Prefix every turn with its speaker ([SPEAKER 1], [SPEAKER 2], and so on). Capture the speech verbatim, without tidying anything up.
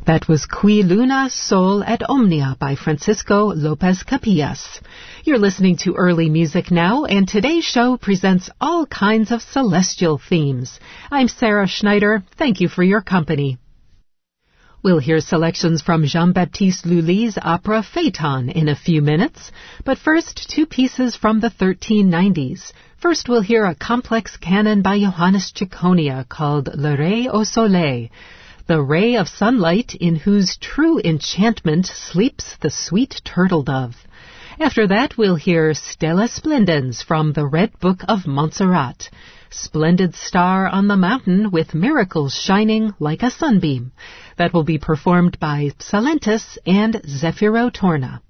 [SPEAKER 1] That was Qui Luna Sol et Omnia by Francisco Lopez Capillas. You're listening to Early Music Now, and today's show presents all kinds of celestial themes. I'm Sarah Schneider. Thank you for your company. We'll hear selections from Jean-Baptiste Lully's opera Phaeton in a few minutes, but first, two pieces from the thirteen nineties. First, we'll hear a complex canon by Johannes Ciconia called Le Ray au Soleil, the ray of sunlight in whose true enchantment sleeps the sweet turtle dove. After that, we'll hear Stella Splendens from the Red Book of Montserrat, splendid star on the mountain with miracles shining like a sunbeam. That will be performed by Salentus and Zefiro Torna.